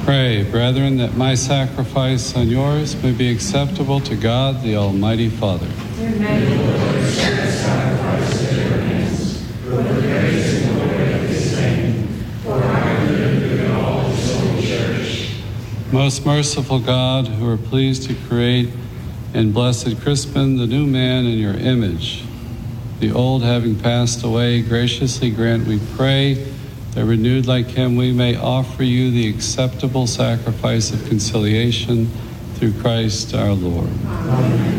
Pray, brethren, that my sacrifice and yours may be acceptable to God, the Almighty Father. Most merciful God, who are pleased to create in Blessed Crispin the new man in your image, the old having passed away, graciously grant, we pray, that renewed like him we may offer you the acceptable sacrifice of conciliation through Christ our Lord. Amen.